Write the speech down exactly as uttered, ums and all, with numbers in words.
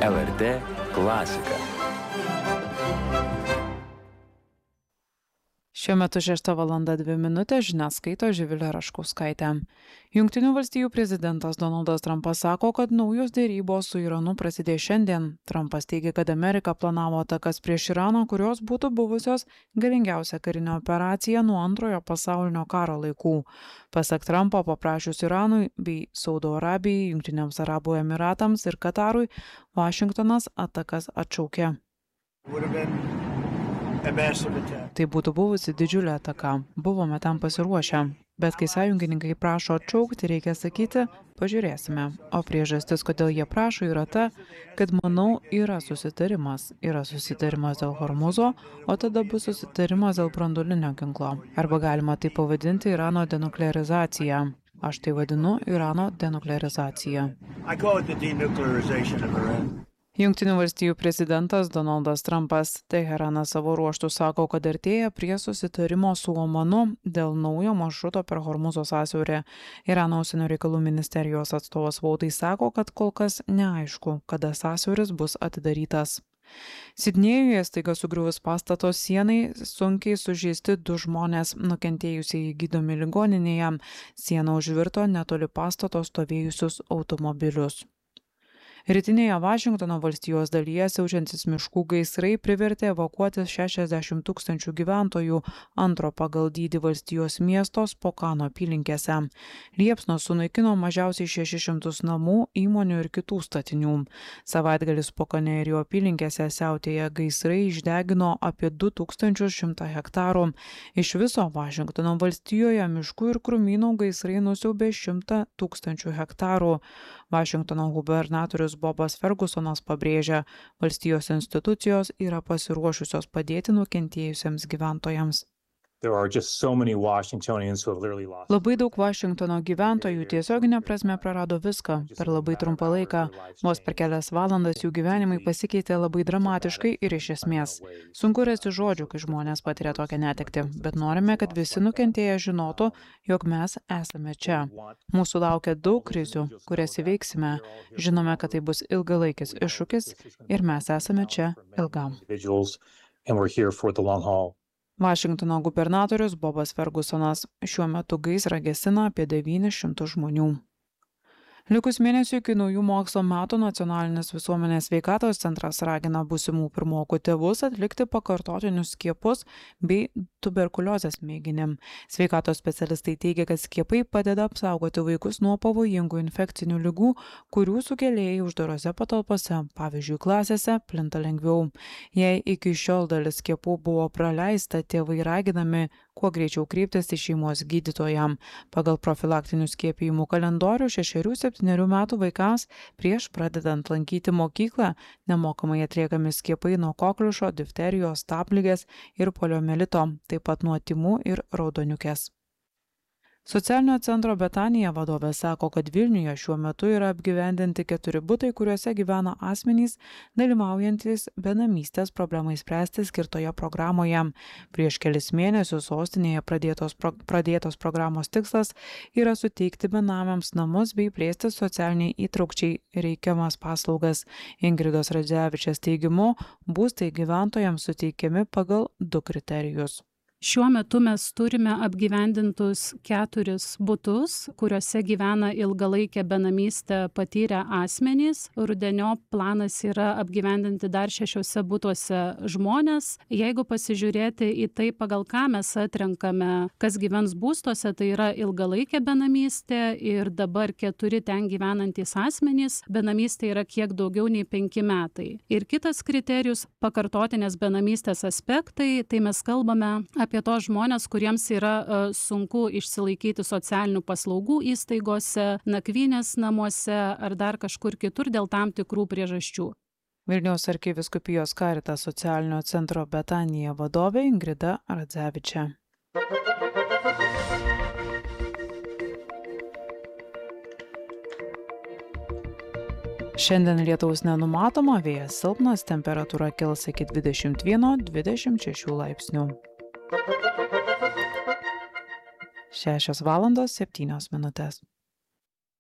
L R T klasika. Šiuo metu šešta valanda dvi minutės, žinias skaito Živilė Raškauskaitė. Jungtinių valstijų prezidentas Donaldas Trumpas sako, kad naujos dėrybos su Iranu prasidės šiandien. Trumpas teigia, kad Amerika planavo atakas prieš Iraną, kurios būtų buvusios galingiausia karinė operacija nuo antrojo pasaulinio karo laikų. Pasak Trumpo, paprašius Iranui bei Saudo Arabijai, Jungtiniams Arabų Emiratams ir Katarui, Vašingtonas atakas atšaukė. Tai būtų buvusi didžiulė ataka. Buvome tam pasiruošę. Bet kai sąjungininkai prašo atšaukti, reikia sakyti, pažiūrėsime. O priežastis, kodėl jie prašo, yra ta, kad, manau, yra susitarimas. Yra susitarimas dėl Hormuzo, o tada bus susitarimas dėl branduolinio ginklo. Arba galima tai pavadinti Irano denuklearizacija. Aš tai vadinu Irano denuklearizacija. Jungtinių valstijų prezidentas Donaldas Trumpas Teheranas savo ruožtu sako, kad artėja prie susitarimo su Omanu dėl naujo maršruto per Hormuzo sąsiaurį. Irano užsienio reikalų ministerijos atstovas Spaudai sako, kad kol kas neaišku, kada sąsiauris bus atidarytas. Sidnėjuje staiga sugriuvus pastato sienai sunkiai sužeisti du žmonės, nukentėjusieji gydomi ligoninėje. Siena užvirto netoli pastato stovėjusius automobilius. Rytinėje Vašingtono valstijos dalyje siaučiantis miškų gaisrai privertė evakuotis šešiasdešimt tūkstančių gyventojų antro pagal dydį valstijos miesto Spokano apylinkėse. Liepsnos sunaikino mažiausiai šešis šimtus namų, įmonių ir kitų statinių. Savaitgalį Spokane ir jo apylinkėse siautėję gaisrai išdegino apie du tūkstančius šimtą hektarų. Iš viso Vašingtono valstijoje miškų ir krūmynų gaisrai nusiaubė šimtą tūkstančių hektarų. Vašingtono gubernatorius Bobas Fergusonas pabrėžia, valstijos institucijos yra pasiruošusios padėti nukentėjusiems gyventojams. Labai daug Vašingtono gyventojų tiesioginė prasme prarado viską per labai trumpą laiką. Vos per kelias valandas jų gyvenimai pasikeitė labai dramatiškai ir iš esmės. Sunku rasti žodžių, kai žmonės patiria tokią netektį, bet norime, kad visi nukentėję žinotų, jog mes esame čia. Mūsų laukia daug krizių, kurias įveiksime. Žinome, kad tai bus ilgalaikis iššūkis ir mes esame čia ilgam. Vašingtono gubernatorius Bobas Fergusonas šiuo metu gaisrą gesina apie devynis šimtus žmonių. Likus mėnesių iki naujų mokslo metų Nacionalinis visuomenės sveikatos centras ragina būsimų pirmokų tėvus atlikti pakartotinius skiepus bei tuberkuliozės mėginį. Sveikatos specialistai teigia, kad skiepai padeda apsaugoti vaikus nuo pavojingų infekcinių ligų, kurių sukėlėjai uždarose patalpose, pavyzdžiui, klasėse, plinta lengviau. Jei iki šiol dalis skiepų buvo praleista, tėvai raginami kuo greičiau kreiptis į šeimos gydytoją. Pagal profilaktinių skiepijimų kalendorių šešerių septynerių metų vaikams prieš pradedant lankyti mokyklą nemokamai atliekami skiepai nuo kokliušo, difterijos, stabligės ir poliomielito, taip pat nuo tymų ir raudoniukės. Socialinio centro Betanija vadovė sako, kad Vilniuje šiuo metu yra apgyvendinti keturi butai, kuriuose gyvena asmenys, dalyvaujantys benamystės problemai spręsti skirtoje programoje. Prieš kelis mėnesius sostinėje pradėtos, pro, pradėtos programos tikslas yra suteikti benamiams namus bei plėsti socialiniai įtraukčiai reikiamas paslaugas. Ingridos Radzevičės teigimu, būstai gyventojams suteikiami pagal du kriterijus. Šiuo metu mes turime apgyvendintus keturis butus, kuriuose gyvena ilgalaikę benamystę patyrę asmenys. Rudenio planas yra apgyvendinti dar šešiuose butuose žmonės. Jeigu pasižiūrėti į tai, pagal ką mes atrenkame, kas gyvens būstuose, tai yra ilgalaikė benamystė ir dabar keturi ten gyvenantys asmenys. Benamystė yra kiek daugiau nei penki metai. Ir kitas kriterijus - pakartotinės benamystės aspektai, tai mes kalbame apie apie tos žmonės, kuriems yra uh, sunku išsilaikyti socialinių paslaugų įstaigose, nakvynės namuose ar dar kažkur kitur dėl tam tikrų priežasčių. Vilniaus arkivyskupijos Caritas socialinio centro Betanija vadovė Ingrida Radzevičė. Šiandien lietaus nenumatoma, vėjas silpnas, temperatūra kils iki dvidešimt vieno dvidešimt šešių laipsnių. Šešios valandos septynios minutės.